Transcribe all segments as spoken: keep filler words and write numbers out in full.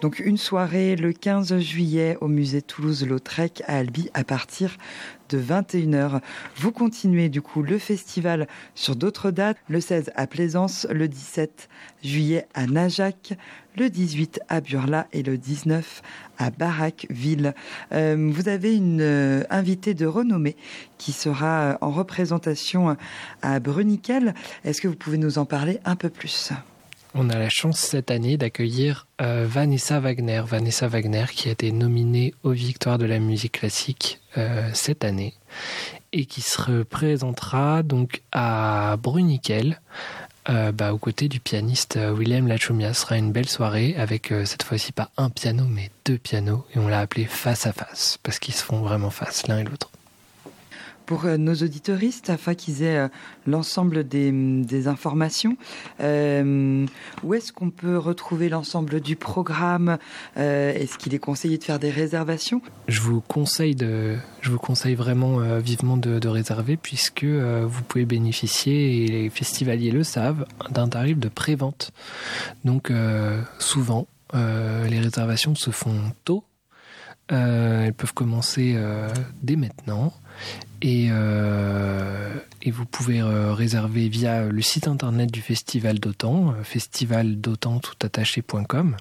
Donc une soirée le quinze juillet au musée Toulouse-Lautrec à Albi à partir de vingt et une heures. Vous continuez du coup le festival sur d'autres dates, le seize à Plaisance, le dix-sept juillet à Najac, le dix-huit à Burla et le dix-neuf à Barraqueville. Euh, vous avez une euh, invitée de renommée qui sera en représentation à Bruniquel. Est-ce que vous pouvez nous en parler un peu plus ? On a la chance cette année d'accueillir euh, Vanessa Wagner. Vanessa Wagner qui a été nominée aux Victoires de la musique classique euh, cette année et qui se représentera donc à Bruniquel euh, bah, aux côtés du pianiste William Lachomia. Ce sera une belle soirée avec euh, cette fois-ci pas un piano mais deux pianos et on l'a appelé face à face parce qu'ils se font vraiment face l'un et l'autre. Pour nos auditeuristes, afin qu'ils aient l'ensemble des, des informations, euh, où est-ce qu'on peut retrouver l'ensemble du programme ? euh, Est-ce qu'il est conseillé de faire des réservations ? Je vous conseille, de, je vous conseille vraiment euh, vivement de, de réserver puisque euh, vous pouvez bénéficier, et les festivaliers le savent, d'un tarif de pré-vente. Donc euh, souvent, euh, les réservations se font tôt. Euh, elles peuvent commencer euh, dès maintenant. Et, euh, et vous pouvez euh, réserver via le site internet du Festival d'Autan, euh, festival d'autan tout attaché point com.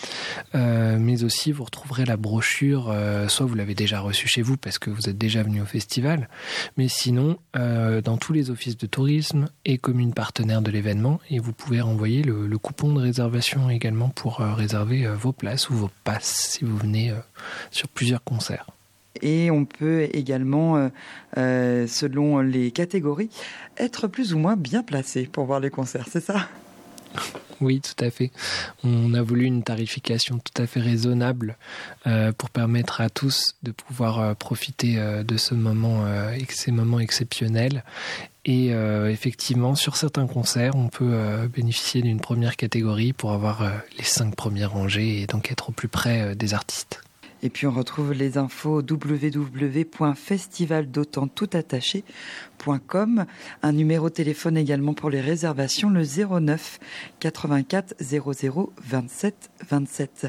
Euh, mais aussi vous retrouverez la brochure, euh, soit vous l'avez déjà reçue chez vous parce que vous êtes déjà venu au festival, mais sinon euh, dans tous les offices de tourisme et communes partenaires de l'événement, et vous pouvez renvoyer le, le coupon de réservation également pour euh, réserver euh, vos places ou vos passes si vous venez euh, sur plusieurs concerts. Et on peut également, euh, euh, selon les catégories, être plus ou moins bien placé pour voir les concerts, c'est ça ? Oui, tout à fait. On a voulu une tarification tout à fait raisonnable euh, pour permettre à tous de pouvoir euh, profiter euh, de ce moment, euh, ces moments exceptionnels. Et euh, effectivement, sur certains concerts, on peut euh, bénéficier d'une première catégorie pour avoir euh, les cinq premières rangées et donc être au plus près euh, des artistes. Et puis on retrouve les infos w w w point festival d'autan tout attaché point com. Un numéro de téléphone également pour les réservations, le zéro neuf quatre-vingt-quatre zéro zéro vingt-sept vingt-sept.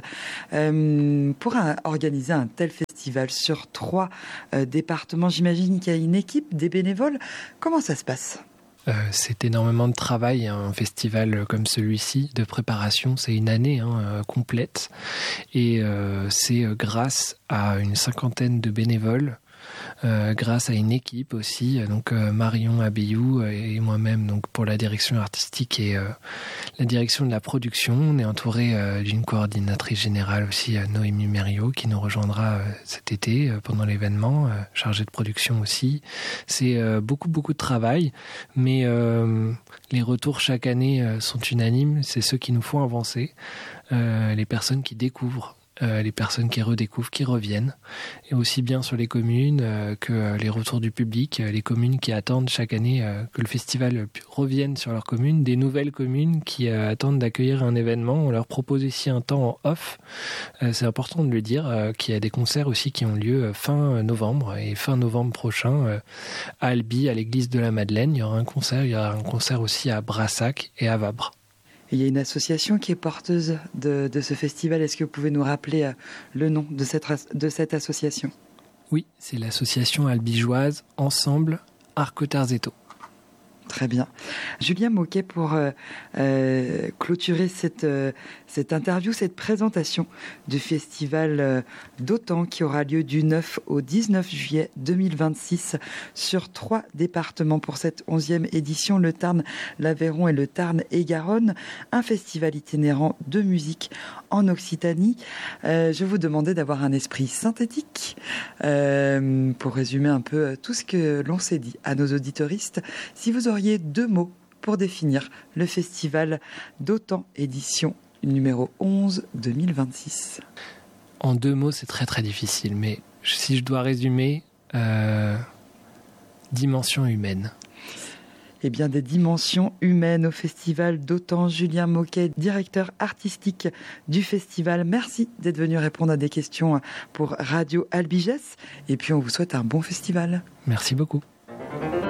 Euh, pour un, organiser un tel festival sur trois euh, départements, j'imagine qu'il y a une équipe, des bénévoles. Comment ça se passe ? Euh, c'est énormément de travail, hein, un festival comme celui-ci, de préparation, c'est une année hein, euh, complète. Et euh, c'est grâce à une cinquantaine de bénévoles, euh, grâce à une équipe aussi, donc euh, Marion Abeyou et moi-même donc pour la direction artistique et euh, la direction de la production. On est entouré euh, d'une coordinatrice générale aussi, euh, Noémie Mériot, qui nous rejoindra euh, cet été euh, pendant l'événement, euh, chargée de production aussi. C'est euh, beaucoup beaucoup de travail, mais euh, les retours chaque année euh, sont unanimes. C'est ceux qui nous font avancer, euh, les personnes qui découvrent. Euh, les personnes qui redécouvrent, qui reviennent, et aussi bien sur les communes euh, que euh, les retours du public, euh, les communes qui attendent chaque année euh, que le festival revienne sur leur commune, des nouvelles communes qui euh, attendent d'accueillir un événement. On leur propose ici un temps en off, euh, c'est important de le dire, euh, qu'il y a des concerts aussi qui ont lieu fin novembre, et fin novembre prochain euh, à Albi, à l'église de la Madeleine, il y aura un concert, il y aura un concert aussi à Brassac et à Vabre. Il y a une association qui est porteuse de, de ce festival. Est-ce que vous pouvez nous rappeler le nom de cette, de cette association ? Oui, c'est l'association albigeoise Ensemble Arcotarzeto. Très bien. Julien Moquet, pour euh, euh, clôturer cette, euh, cette interview, cette présentation du festival euh, d'Autan qui aura lieu du neuf au dix-neuf juillet deux mille vingt-six sur trois départements pour cette onzième édition, le Tarn, l'Aveyron et le Tarn et Garonne, un festival itinérant de musique en Occitanie. Euh, je vous demandais d'avoir un esprit synthétique euh, pour résumer un peu tout ce que l'on s'est dit à nos auditeuristes. Si vous auriez deux mots pour définir le festival d'Autan édition numéro onze deux mille vingt-six. En deux mots, c'est très très difficile, mais si je dois résumer, euh, dimension humaine. Eh bien, des dimensions humaines au festival d'Autan. Julien Moquet, directeur artistique du festival. Merci d'être venu répondre à des questions pour Radio Albiges. Et puis, on vous souhaite un bon festival. Merci beaucoup.